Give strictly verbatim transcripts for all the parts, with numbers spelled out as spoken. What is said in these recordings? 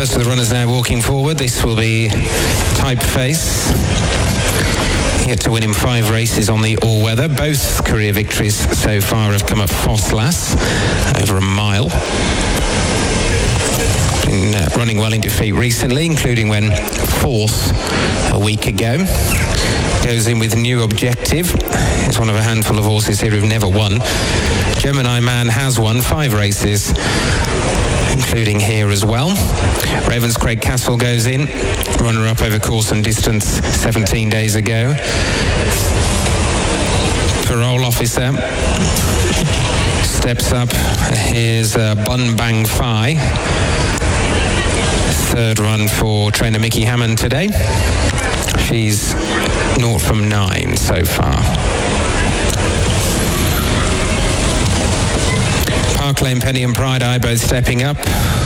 First of the runners now walking forward. This will be Typeface. Yet to win in five races on the all-weather. Both career victories so far have come at Fosslas, over a mile. Been uh, running well in defeat recently, including when fourth a week ago. Goes in with New Objective. It's one of a handful of horses here who've never won. Gemini Man has won five races, including here as well. Ravenscraig Castle goes in, runner-up over course and distance seventeen days ago. Parole Officer steps up. Here's uh, Bun Bang Phi. Third run for trainer Mickey Hammond today. She's naught from nine so far. Park Lane Penny and Pride Eye both stepping up.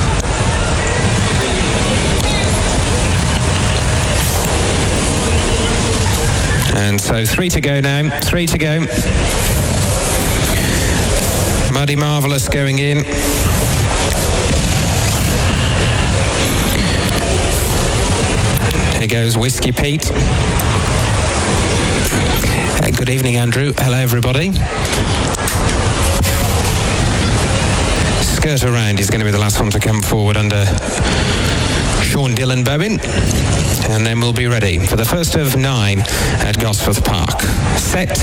And so three to go now. Three to go. Muddy Marvellous going in. Here goes Whiskey Pete. Uh, good evening, Andrew. Hello, everybody. Skirt Around is going to be the last one to come forward under Sean Dillon Bowen. And then we'll be ready for the first of nine at Gosforth Park. Set.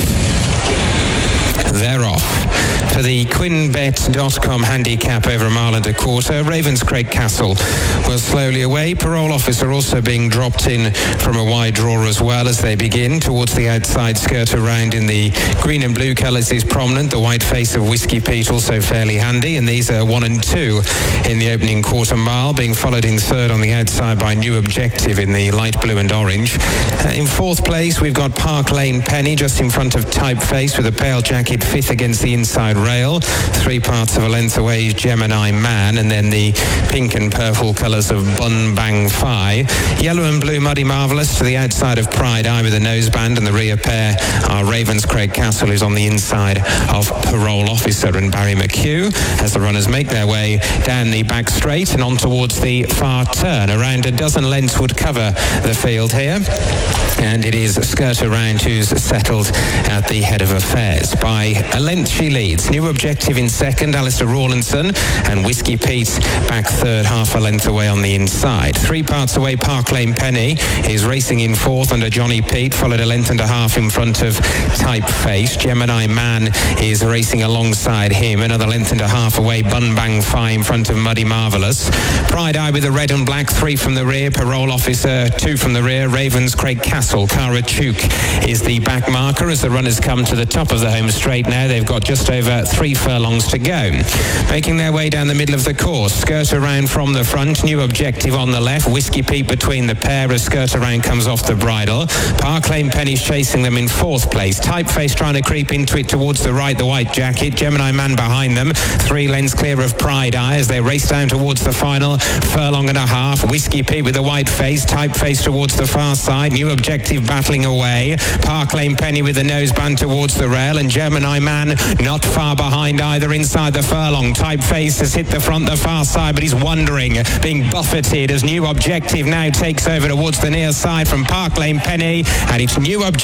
They're off. For the Quinbet dot com handicap over a mile and a quarter, Ravenscraig Castle will slowly away. Parole Officer also being dropped in from a wide draw as well as they begin. Towards the outside, Skirt Around in the green and blue colours is prominent. The white face of Whiskey Pete also fairly handy. And these are one and two in the opening quarter mile, being followed in third on the outside by New Objective in the light blue and orange. Uh, in fourth place, we've got Park Lane Penny just in front of Typeface with a pale jacket fifth against the inside rail. Three parts of a length away is Gemini Man, and then the pink and purple colours of Bun Bang Phi. Yellow and blue Muddy Marvellous to the outside of Pride Eye with a noseband, and the rear pair are Ravenscraig Castle, who's on the inside of Parole Officer, and Barry McHugh as the runners make their way down the back straight and on towards the far turn. Around a dozen lengths would cover the field here, and it is Skirt Around who's settled at the head of affairs. By a length she leads. New Objective in second, Alistair Rawlinson, and Whiskey Pete back third, half a length away on the inside. Three parts away, Park Lane Penny is racing in fourth under Johnny Pete, followed a length and a half in front of Typeface. Gemini Man is racing alongside him, another length and a half away, Bun Bang Phi in front of Muddy Marvellous. Pride Eye with the red and black, three from the rear, Parole Officer, two from the rear, Ravenscraig Castle. Cara Chuk is the back marker as the runners come to the top of the home straight now. They've got just over three furlongs to go. Making their way down the middle of the course, Skirt Around from the front, New Objective on the left, Whiskey Pete between the pair as Skirt Around comes off the bridle. Park Lane Penny's chasing them in fourth place. Typeface trying to creep into it towards the right, the white jacket. Gemini Man behind them, three lengths clear of Pride Eye as they race down towards the final furlong and a half. Whiskey Pete with the white face, Typeface towards the far side, New Objective battling away. Park Lane Penny with the noseband towards the rail, and Gemini Man not far behind either inside the furlong. Typeface has hit the front, the far side, but he's wandering, being buffeted as New Objective now takes over towards the near side from Park Lane Penny, and it's New Objective